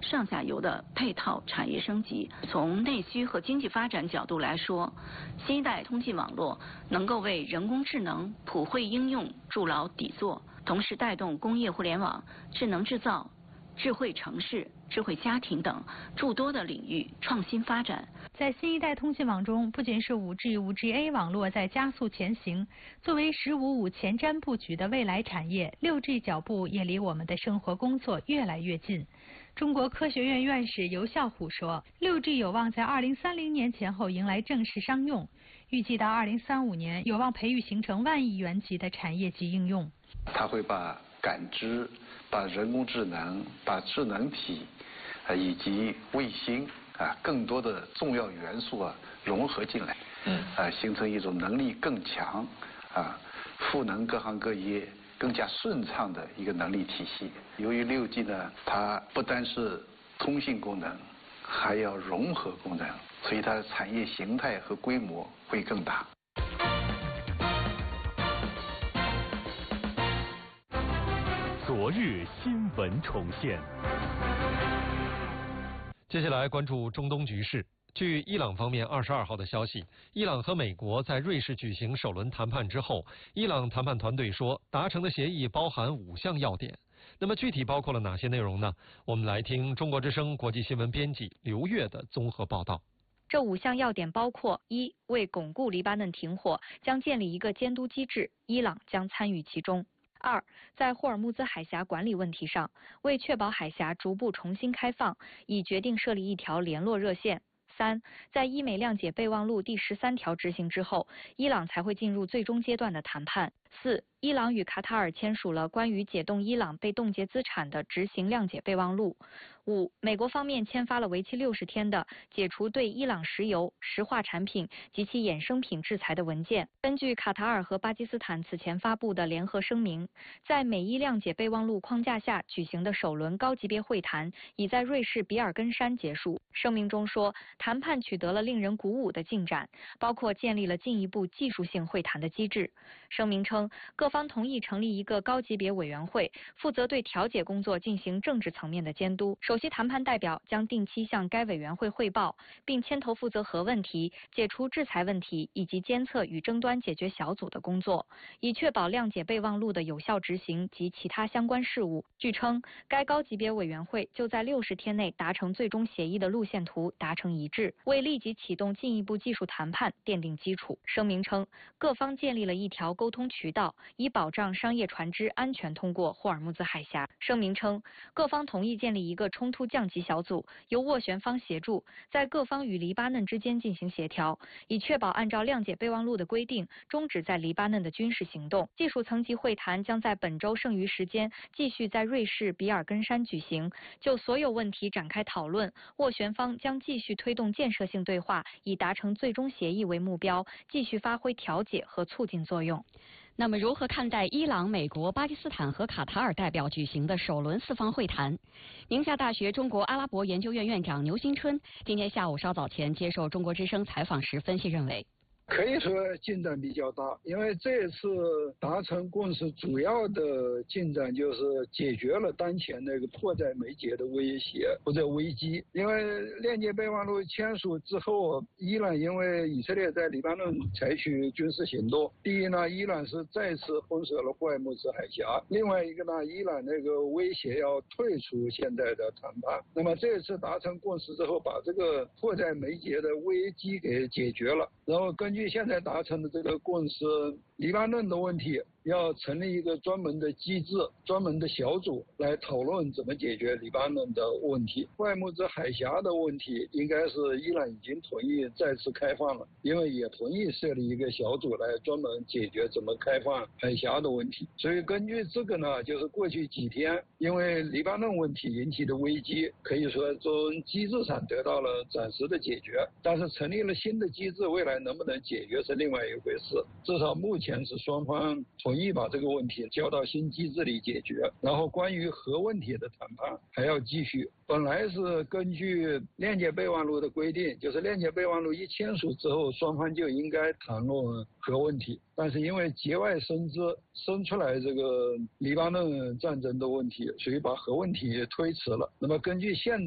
上下游的配套产业升级。从内需和经济发展角度来说，新一代通信网络能够为人工智能普惠应用筑牢底座，同时带动工业互联网、智能制造、智慧城市、智慧家庭等诸多的领域创新发展。 在新一代通信网中，不仅是 5G、5GA 网络在加速前行，作为“15+5”前瞻布局的未来产业，6G 脚步也离我们的生活工作越来越近。中国科学院院士游啸虎说，6G 有望在2030年前后迎来正式商用，预计到2035年有望培育形成万亿元级的产业级应用。 它会把感知、把人工智能、把智能体以及卫星更多的重要元素融合进来，形成一种能力更强赋能各行各业更加顺畅的一个能力体系。由于6G 呢，它不单是通信功能，还要融合功能，所以它的产业形态和规模会更大。 昨日新闻重现。接下来关注中东局势。据伊朗方面22号的消息，伊朗和美国在瑞士举行首轮谈判之后，伊朗谈判团队说，达成的协议包含5项要点。那么具体包括了哪些内容呢？我们来听中国之声国际新闻编辑刘越的综合报道。 这5项要点包括：一、为巩固黎巴嫩停火，将建立一个监督机制，伊朗将参与其中。2. 在霍尔木兹海峡管理问题上，为确保海峡逐步重新开放，已决定设立一条联络热线。3. 在伊美谅解备忘录第13条执行之后，伊朗才会进入最终阶段的谈判。4. 伊朗与卡塔尔签署了关于解冻伊朗被冻结资产的执行谅解备忘录。5. 美国方面签发了为期60天的解除对伊朗石油、石化产品及其衍生品制裁的文件。根据卡塔尔和巴基斯坦此前发布的联合声明，在美伊谅解备忘录框架下举行的首轮高级别会谈已在瑞士比尔根山结束。声明中说，谈判取得了令人鼓舞的进展，包括建立了进一步技术性会谈的机制。声明称，各方同意成立一个高级别委员会，负责对调解工作进行政治层面的监督。首席谈判代表将定期向该委员会汇报，并牵头负责核问题、解除制裁问题以及监测与争端解决小组的工作，以确保谅解备忘录的有效执行及其他相关事务。据称，该高级别委员会就在60天内达成最终协议的路线图达成一致，为立即启动进一步技术谈判奠定基础。声明称，各方建立了一条沟通渠道，以保障商业船只安全通过霍尔木兹海峡。声明称，各方同意建立一个冲突降级小组，由斡旋方协助，在各方与黎巴嫩之间进行协调，以确保按照谅解备忘录的规定，终止在黎巴嫩的军事行动。技术层级会谈将在本周剩余时间继续在瑞士比尔根山举行，就所有问题展开讨论。斡旋方将继续推动建设性对话，以达成最终协议为目标，继续发挥调解和促进作用。 那么如何看待伊朗、美国、巴基斯坦和卡塔尔代表举行的首轮4方会谈？宁夏大学中国阿拉伯研究院院长牛新春今天下午稍早前接受中国之声采访时分析认为， 可以说进展比较大，因为这次达成共识主要的进展就是解决了当前那个迫在眉睫的威胁或者危机。因为谅解备忘录签署之后，伊朗因为以色列在黎巴嫩采取军事行动，第一呢，伊朗是再次封锁了霍尔木兹海峡；另外一个呢，伊朗那个威胁要退出现在的谈判。那么这次达成共识之后，把这个迫在眉睫的危机给解决了，然后根据现在达成的这个共识，黎巴嫩的问题要成立一个专门的机制、专门的小组来讨论怎么解决黎巴嫩的问题。霍尔木兹海峡的问题，应该是伊朗已经同意再次开放了，因为也同意设立一个小组来专门解决怎么开放海峡的问题。所以根据这个呢，就是过去几天因为黎巴嫩问题引起的危机，可以说从机制上得到了暂时的解决，但是成立了新的机制，未来能不能解决是另外一回事。至少目前是双方同意把这个问题交到新机制里解决，然后关于核问题的谈判还要继续。本来是根据谅解备忘录的规定，就是谅解备忘录一签署之后，双方就应该谈论核问题，但是因为节外生枝，生出来这个黎巴嫩战争的问题，所以把核问题推迟了。那么根据现